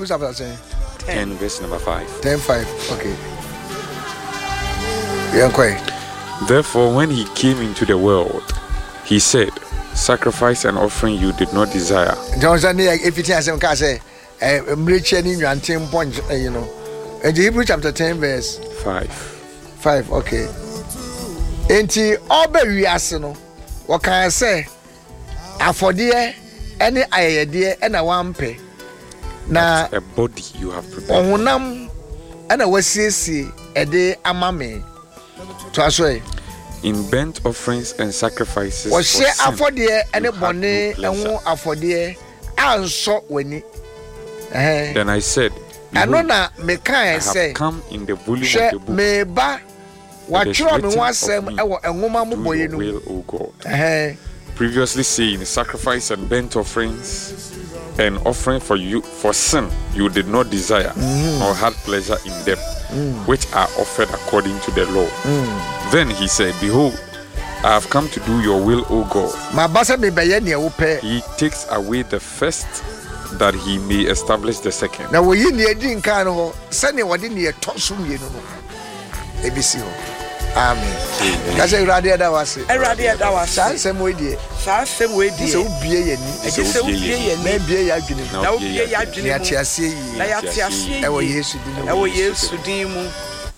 Hebrews chapter 10 verse number 5. 10:5. Okay. Yeah, Therefore, when he came into the world, he said, sacrifice and offering you did not desire. Johnson, if you tell some say, I'm rich and you and 10 points, you know. And Hebrews chapter 10 verse 5. Okay. Enti obe wiase no what can I say afode any ayede e na wampe na a body you have prepared ohunam e na wasiesie e de amame to aso in burnt offerings and sacrifices o she afode any bone ehun afode anso wani then I said ano na me kan say come in the volume of the book me ba watchro me wasem ewo enwoma moboye no will, O God. Previously saying sacrifice and burnt offerings and offering for you for sin you did not desire or had pleasure in them which are offered according to the law. Then he said, behold, I have come to do your will, O God. He takes away the first that he may establish the second. Now we need kan ho sene wode ne toso mienu no ebisi ho. Amen. That's a radio that was it. A radio that was same way there. Same way there. So be ye ni. Maybe ya gini. Now be ya gini. Na tiase yi. Na ya tiase yi. Ewo Yesu dinu. Ewo Yesu dinu.